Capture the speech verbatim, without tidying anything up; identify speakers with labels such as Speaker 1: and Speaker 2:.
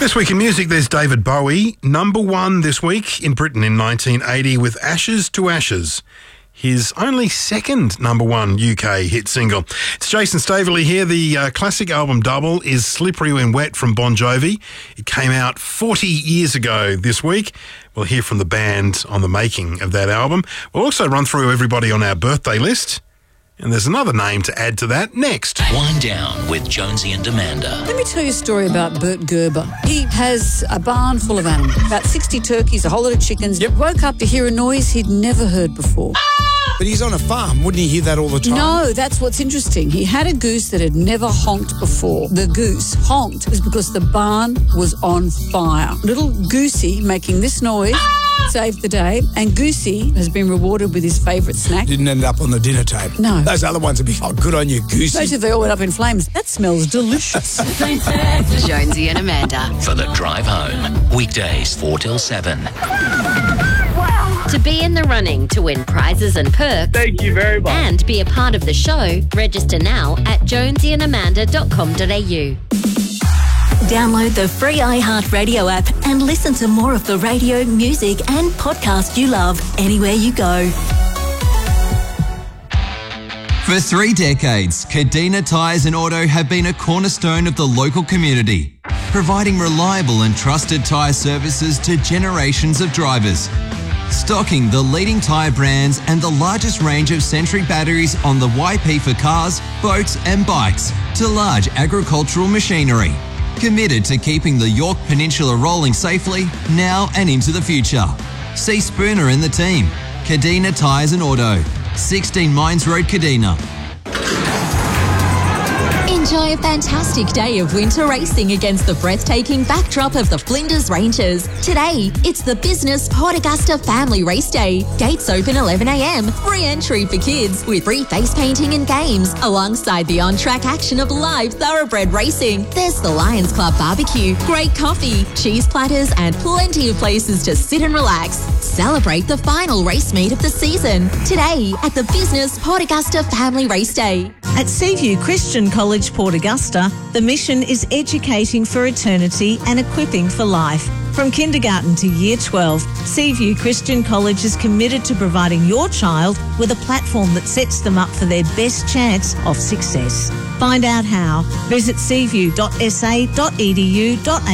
Speaker 1: This week in music, there's David Bowie, number one this week in Britain in nineteen eighty with Ashes to Ashes, his only second number one U K hit single. It's Jason Staveley here. The uh, classic album double is Slippery When Wet from Bon Jovi. It came out forty years ago this week. We'll hear from the band on the making of that album. We'll also run through everybody on our birthday list. And there's another name to add to that next.
Speaker 2: Wind Down with Jonesy and Amanda.
Speaker 3: Let me tell you a story about Bert Gerber. He has a barn full of animals, about sixty turkeys, a whole lot of chickens.
Speaker 4: Yep.
Speaker 3: Woke up to hear a noise he'd never heard before.
Speaker 4: But he's on a farm. Wouldn't he hear that all the time?
Speaker 3: No, that's what's interesting. He had a goose that had never honked before. The goose honked was because the barn was on fire. Little Goosey making this noise saved the day, and Goosey has been rewarded with his favourite snack.
Speaker 4: Didn't end up on the dinner table.
Speaker 3: No.
Speaker 4: Those other ones would be, oh, good on you, Goosey.
Speaker 3: Most if they all went up in flames. That smells delicious.
Speaker 5: Jonesy and Amanda.
Speaker 2: For the drive home. Weekdays four till seven.
Speaker 5: To be in the running to win prizes and perks.
Speaker 6: Thank you very much.
Speaker 5: And be a part of the show, register now at jonesy and amanda dot com dot a u.
Speaker 7: Download the free iHeartRadio app and listen to more of the radio, music and podcast you love anywhere you go.
Speaker 8: For three decades, Kadina Tyres and Auto have been a cornerstone of the local community, providing reliable and trusted tyre services to generations of drivers. Stocking the leading tyre brands and the largest range of Century batteries on the Y P for cars, boats and bikes to large agricultural machinery. Committed to keeping the York Peninsula rolling safely now and into the future. See Spooner and the team. Kadina Tyres and Auto. sixteen Mines Road, Kadina.
Speaker 7: Enjoy a fantastic day of winter racing against the breathtaking backdrop of the Flinders Ranges. Today, it's the Business Port Augusta Family Race Day. Gates open eleven a m. Free entry for kids with free face painting and games, alongside the on-track action of live thoroughbred racing. There's the Lions Club barbecue, great coffee, cheese platters, and plenty of places to sit and relax. Celebrate the final race meet of the season today at the Business Port Augusta Family Race Day.
Speaker 9: At Seaview Christian College, Port Augusta, the mission is educating for eternity and equipping for life. From kindergarten to year twelve, Seaview Christian College is committed to providing your child with a platform that sets them up for their best chance of success. Find out how. Visit seaview dot s a dot e d u dot a u